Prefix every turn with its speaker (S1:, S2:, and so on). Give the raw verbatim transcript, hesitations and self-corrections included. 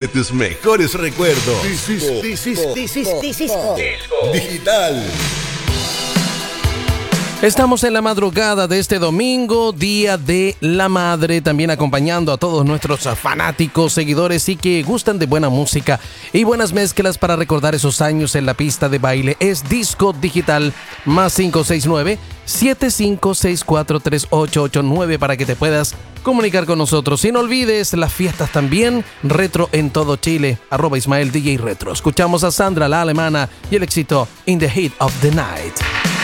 S1: tus mejores recuerdos.
S2: Disco, disco, disco, disco
S1: digital.
S3: Estamos en la madrugada de este domingo, Día de la Madre, también acompañando a todos nuestros fanáticos, seguidores y que gustan de buena música y buenas mezclas para recordar esos años en la pista de baile. Es Disco Digital más cinco seis nueve, siete cinco seis cuatro, tres ocho ocho nueve para que te puedas comunicar con nosotros. Y no olvides las fiestas también, retro en todo Chile, arroba Ismael D J Retro. Escuchamos a Sandra la alemana y el éxito In the Heat of the Night.